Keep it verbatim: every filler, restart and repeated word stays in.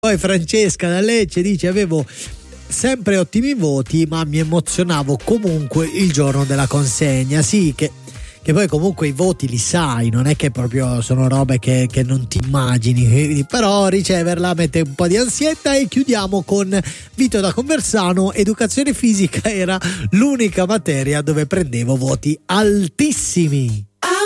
Poi Francesca da Lecce dice: avevo sempre ottimi voti, ma mi emozionavo comunque il giorno della consegna. Sì, che, che poi comunque i voti li sai, non è che proprio sono robe che, che non ti immagini, però riceverla mette un po' di ansietta. E chiudiamo con Vito da Conversano: educazione fisica era l'unica materia dove prendevo voti altissimi.